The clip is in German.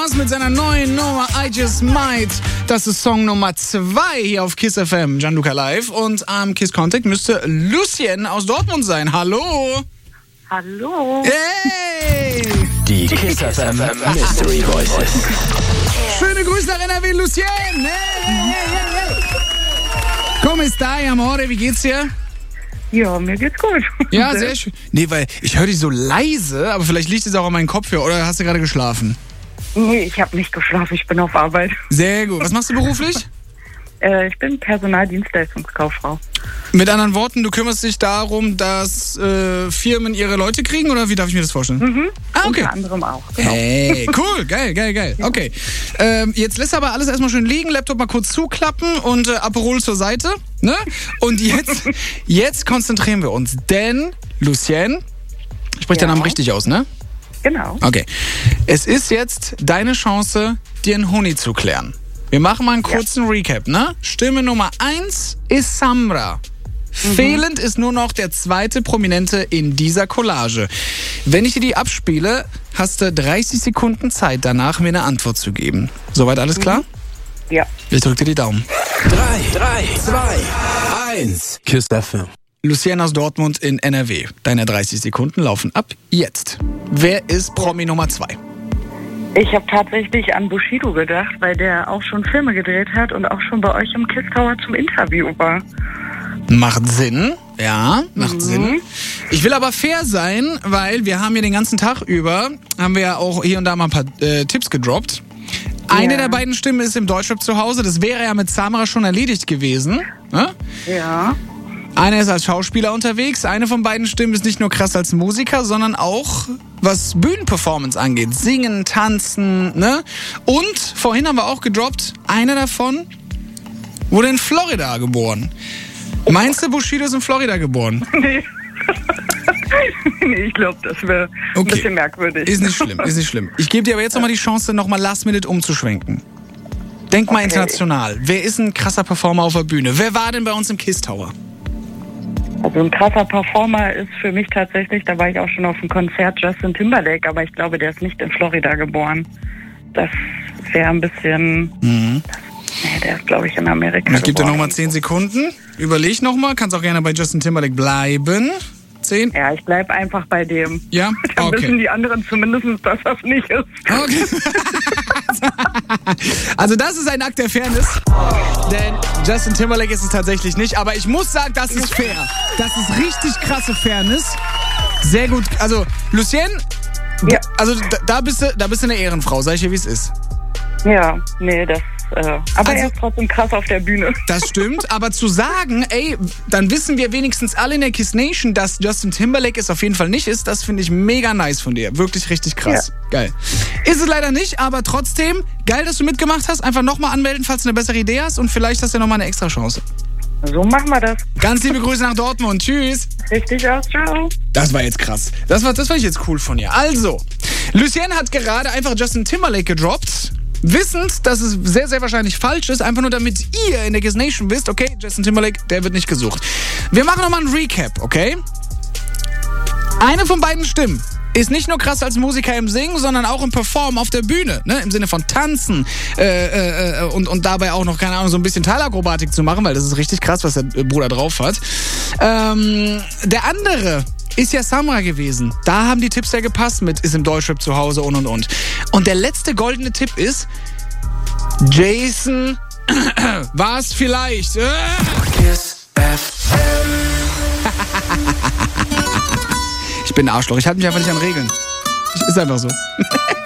Mars mit seiner neuen Nummer I Just Might. Das ist Song Nummer 2 hier auf KISS FM, Gianluca Live. Und am KISS Contact müsste Lucien aus Dortmund sein. Hallo. Hallo. Hey. Die KISS FM Mystery Voices. Schöne Grüße nach NRW, Lucien. Hey. Come stai, amore? Wie geht's dir? Ja, mir geht's gut. Ja, sehr schön. Nee, weil ich höre dich so leise, aber vielleicht liegt es auch an meinem Kopfhörer. Oder hast du gerade geschlafen? Nee, ich habe nicht geschlafen, ich bin auf Arbeit. Sehr gut. Was machst du beruflich? Ich bin Personaldienstleistungskauffrau. Mit anderen Worten, du kümmerst dich darum, dass Firmen ihre Leute kriegen, oder wie darf ich mir das vorstellen? Mhm. Okay. Unter anderem auch. Genau. Hey, cool, geil. Okay. Jetzt lässt aber alles erstmal schön liegen, Laptop mal kurz zuklappen und Aperol zur Seite. Ne? Und jetzt konzentrieren wir uns, denn Lucien, ich spreche deinen Namen richtig aus, ne? Genau. Okay. Es ist jetzt deine Chance, dir einen Honig zu klären. Wir machen mal einen kurzen Recap, ne? Stimme Nummer 1 ist Samra. Fehlend ist nur noch der zweite Prominente in dieser Collage. Wenn ich dir die abspiele, hast du 30 Sekunden Zeit, danach mir eine Antwort zu geben. Soweit alles klar? Ja. Ich drück dir die Daumen. 3, 2, 1. KISS FM. Lucien aus Dortmund in NRW. Deine 30 Sekunden laufen ab jetzt. Wer ist Promi Nummer 2? Ich habe tatsächlich an Bushido gedacht, weil der auch schon Filme gedreht hat und auch schon bei euch im KISS Tower zum Interview war. Macht Sinn, ja, macht Sinn. Ich will aber fair sein, weil wir haben ja den ganzen Tag über, haben wir ja auch hier und da mal ein paar Tipps gedroppt. Eine der beiden Stimmen ist im Deutschrap zu Hause, das wäre ja mit Samra schon erledigt gewesen. Ne? Ja. Einer ist als Schauspieler unterwegs, eine von beiden Stimmen ist nicht nur krass als Musiker, sondern auch was Bühnenperformance angeht. Singen, tanzen, ne? Und vorhin haben wir auch gedroppt, einer davon wurde in Florida geboren. Meinst du, Bushido ist in Florida geboren? Nee. Nee, ich glaube, das wäre ein bisschen merkwürdig. Ist nicht schlimm. Ich gebe dir aber jetzt nochmal die Chance, nochmal last minute umzuschwenken. Denk mal international. Wer ist ein krasser Performer auf der Bühne? Wer war denn bei uns im KISS Tower? Also ein krasser Performer ist für mich tatsächlich, da war ich auch schon auf dem Konzert, Justin Timberlake, aber ich glaube, der ist nicht in Florida geboren. Das wäre ein bisschen... Nee, der ist, glaube ich, in Amerika Ich gebe dir geboren. nochmal 10 Sekunden. Überleg nochmal. Kannst auch gerne bei Justin Timberlake bleiben. 10. Ja, ich bleib einfach bei dem. Ja? Dann Okay. wissen die anderen zumindest, dass das nicht ist. Okay. Also das ist ein Akt der Fairness, denn Justin Timberlake ist es tatsächlich nicht, aber ich muss sagen, das ist fair. Das ist richtig krasse Fairness. Sehr gut. Also Lucien, Ja. also da bist du eine Ehrenfrau, sag ich dir, wie es ist. Ja, nee, das... aber Also- er ist trotzdem krass auf der Bühne. Das stimmt, aber zu sagen, ey, dann wissen wir wenigstens alle in der KISS Nation, dass Justin Timberlake es auf jeden Fall nicht ist, das finde ich mega nice von dir. Wirklich richtig krass. Geil. Ist es leider nicht, aber trotzdem, geil, dass du mitgemacht hast. Einfach nochmal anmelden, falls du eine bessere Idee hast und vielleicht hast du nochmal eine extra Chance. So machen wir das. Ganz liebe Grüße nach Dortmund. Tschüss. Richtig aus, ciao. Das war jetzt krass. Das fand ich jetzt cool von ihr. Also, Lucien hat gerade einfach Justin Timberlake gedroppt. Wissend, dass es sehr, sehr wahrscheinlich falsch ist, einfach nur damit ihr in der KISS Nation wisst, okay, Justin Timberlake, der wird nicht gesucht. Wir machen nochmal einen Recap, okay? Eine von beiden Stimmen ist nicht nur krass als Musiker im Singen, sondern auch im Performen auf der Bühne, ne? Im Sinne von Tanzen und dabei auch noch, keine Ahnung, so ein bisschen Teilakrobatik zu machen, weil das ist richtig krass, was der Bruder drauf hat. Der andere ist ja Samra gewesen. Da haben die Tipps ja gepasst mit ist im Deutschrap zu Hause und. Und der letzte goldene Tipp ist Jason war es vielleicht. KISS FM. Ich bin ein Arschloch. Ich halte mich einfach nicht an Regeln. Ist einfach so.